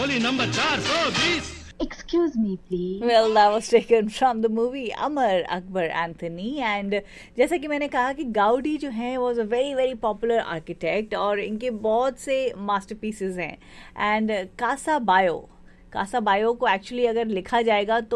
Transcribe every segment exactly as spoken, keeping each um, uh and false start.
बोली नंबर चार सौ बीस. Excuse me, please. Well, that was taken from the movie Amar Akbar Anthony. And जैसा कि मैंने कहा कि गाउडी जो है was a very very popular architect और इनके बहुत से masterpieces हैं. And Kasa bio Kasa bio को एक्चुअली अगर लिखा जाएगा तो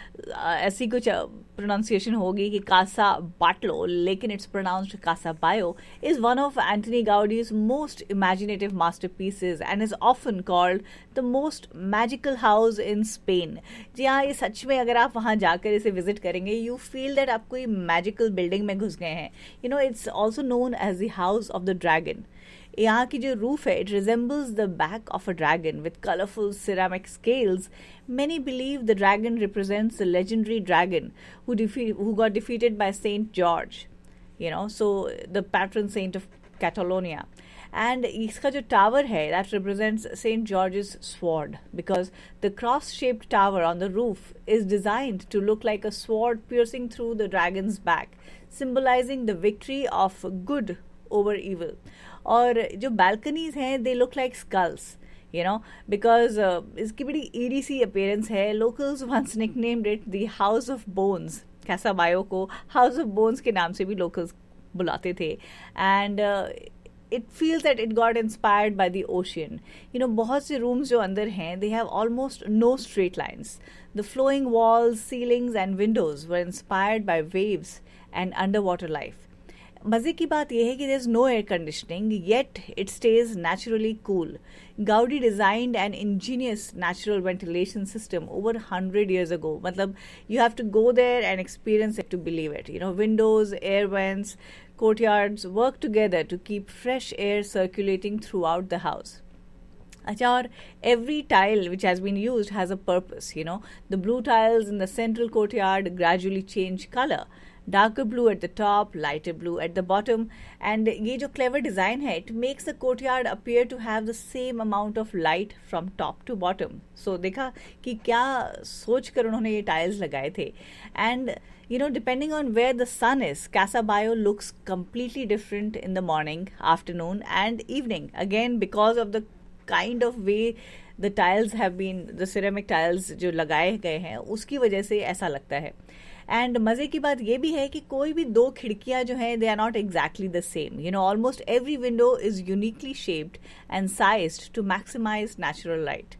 ऐसी कुछ प्रोनाउंसिएशन होगी कि कासा बाटलो, लेकिन it's pronounced Kasa bio, is one of Antony गाउडीज most imaginative masterpieces and is often called the most magical house in Spain. जी हाँ, ये सच में अगर आप वहाँ जाकर इसे विजिट करेंगे यू फील दैट आप कोई मैजिकल बिल्डिंग में घुस गए हैं. You know, it's also known as the house of the dragon. यहाँ की जो रूफ है, it resembles the back of a dragon with colourful ceramic scales. Many believe the dragon represents the legendary dragon who defeat, who got defeated by Saint George, you know, so the patron saint of Catalonia. And इसका जो tower है, that represents Saint George's sword, because the cross-shaped tower on the roof is designed to look like a sword piercing through the dragon's back, symbolizing the victory of good over evil. और जो balconies हैं, they look like skulls. You know, because uh, इसकी बड़ी eerie सी appearance है. Locals once nicknamed it the House of Bones. कैसा bio को House of Bones के नाम से भी locals बुलाते थे. And uh, it feels that it got inspired by the ocean. You know, बहुत से rooms जो अंदर हैं, they have almost no straight lines. The flowing walls, ceilings and windows were inspired by waves and underwater life. मज़े की बात यह है कि there is no air conditioning, yet it stage naturally cool. Goudie designed N Angénieux natural ventilation system over hundred years ago. मतलब you have to go there and experience it to believe it. You know, Windows, air vents, courtyards work together to keep fresh air circulating throughout the house. Achha, और every tile which has been used has a purpose, you know. The blue tiles in the central courtyard gradually change color. Darker blue at the top, lighter blue at the bottom. And ये जो clever design है, it makes the courtyard appear to have the same amount of light from top to bottom. So देखा कि क्या सोच कर उन्होंने ये tiles लगाए थे. And you know, depending on where the sun is, Casa Bayo looks completely different in the morning, afternoon and evening. Again, because of the kind of way the tiles have been, the ceramic tiles जो लगाए गए हैं, उसकी वजह से ऐसा लगता है. एंड मज़े की बात ये भी है कि कोई भी दो खिड़कियाँ जो हैं, they are not exactly the same. You know, almost every window is uniquely shaped and sized to maximise natural light.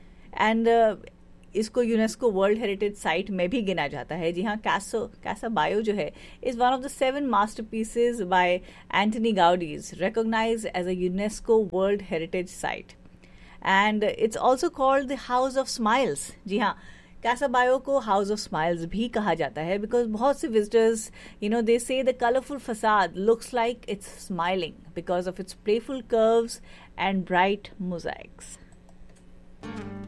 And इसको यूनेस्को वर्ल्ड हेरिटेज साइट में भी गिना जाता है. जी हाँ, कैसो कैसा बायो जो है is one of the seven masterpieces bye Antony गाउडीज recognised as a UNESCO world heritage site. And it's also called the house of smiles. जी हाँ, कैसा बायो को हाउस ऑफ स्माइल्स भी कहा जाता है बिकॉज बहुत से विजिटर्स, यू नो, दे से द कलरफुल फसाद looks like it's smiling because of its playful curves and bright मोज़ाइक्स.